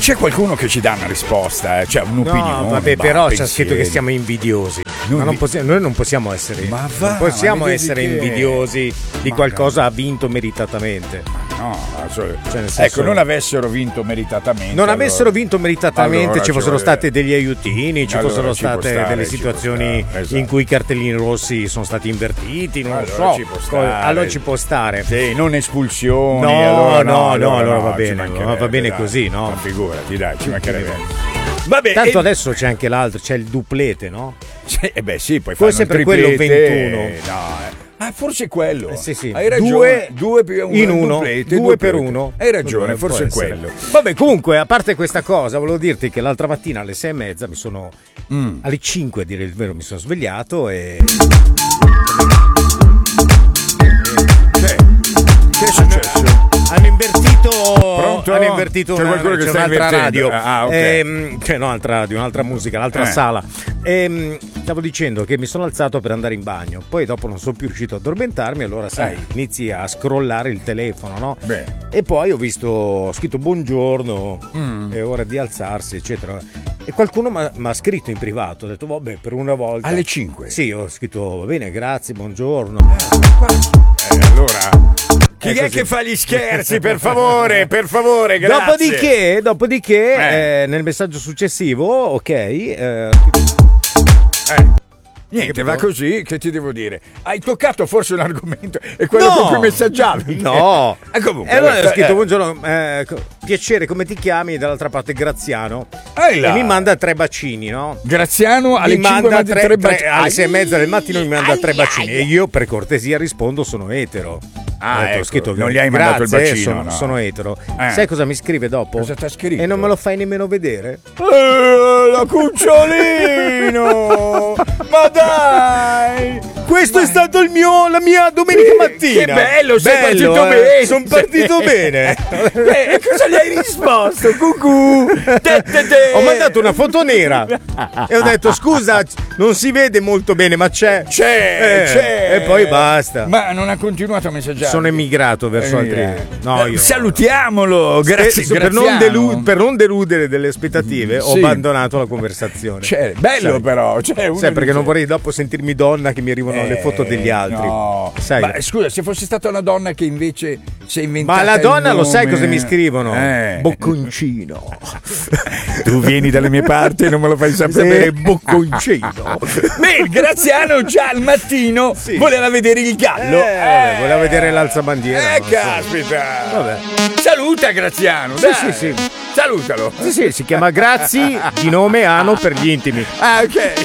c'è qualcuno che ci dà una risposta, cioè un'opinione. No, vabbè, però c'è scritto che siamo invidiosi. Noi non possiamo essere. Ma non possiamo essere che... invidiosi di qualcosa ha vinto meritatamente. No, cioè, nel senso, ecco, non avessero vinto meritatamente. Non avessero vinto meritatamente, allora ci fossero state degli aiutini, ci allora fossero ci può state stare, delle ci può situazioni stare, esatto. in cui i cartellini rossi sono stati invertiti, non allora lo so. ci può stare. Allora ci può stare. Sì, non espulsioni. No, allora va bene, va bene dai. così, no? Ma figurati, dai, ci mancherebbe. Vabbè, tanto adesso c'è anche l'altro, c'è il duplete, no? Beh sì, poi forse per quello 21. No, forse quello. Sì. Hai ragione. Due più uno in uno, duplete, due per uno. Hai ragione, forse è quello. Vabbè, comunque, a parte questa cosa, volevo dirti che l'altra mattina alle 6:30 mi sono alle 5 a dire il vero, mi sono svegliato e che è successo? Hanno invertito. Pronto? Hanno invertito c'è qualcuno che sta un'altra invertendo. radio. Okay. Cioè, no, altra radio, un'altra musica, un'altra sala. Stavo dicendo che mi sono alzato per andare in bagno. Poi dopo non sono più riuscito ad addormentarmi. Allora, sai, inizi a scrollare il telefono, no? Beh. E poi ho scritto buongiorno, è ora di alzarsi, eccetera. E qualcuno mi ha scritto in privato. Ho detto, vabbè, per una volta. Alle 5? Sì, ho scritto, va bene, grazie, buongiorno. Allora. Chi è che fa gli scherzi, per favore, grazie. Dopodiché nel messaggio successivo, niente, va così, che ti devo dire? Hai toccato forse un argomento, è quello con cui messaggiavi. No. Comunque, allora ho scritto buongiorno, piacere, come ti chiami? Dall'altra parte Graziano. E mi manda 3 bacini, no? Graziano alle 5 alle 6:30 del mattino mi manda 3 bacini. E io per cortesia rispondo, sono etero. Ecco, scritto, non gli hai mandato il bacino, sono etero. Sai cosa mi scrive dopo? Cosa ti ha scritto? E non me lo fai nemmeno vedere? La cucciolino! Ma dai! Questo è stato la mia domenica mattina. Che bello, sei partito bene. Sono partito bene. E cosa gli hai risposto? Cucù. Ho mandato una foto nera e ho detto, scusa, non si vede molto bene, ma c'è. E poi basta. Ma non ha continuato a messaggiare. Sono emigrato verso altri. No, io salutiamolo, grazie. Per non deludere delle aspettative, ho abbandonato la conversazione. Bello, però. Sai, perché non vorrei dopo sentirmi donna che mi arrivano le foto degli altri. No. Sai? Ma scusa, se fosse stata una donna che invece si è inventata. Ma la donna il nome... lo sai cosa mi scrivono? Bocconcino. Tu vieni dalle mie parti e non me lo fai sapere. Bocconcino. Beh, Graziano già al mattino voleva vedere il gallo. Voleva vedere l'alzabandiera. Caspita. Vabbè. Saluta Graziano. Sì. Salutalo. Sì, si chiama Grazi, di nome Ano per gli intimi. Ok.